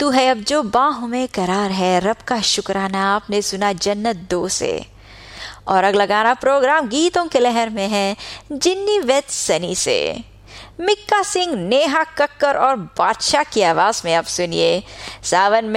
तू है अब जो बाहों में करार है, रब का शुक्राना आपने सुना जन्नत 2 से। और अगला गाना प्रोग्राम गीतों के लहर में है जिन्नी वेद सनी से। मिक्का सिंह, नेहा कक्कर और बादशाह की आवाज में आप सुनिए सावन में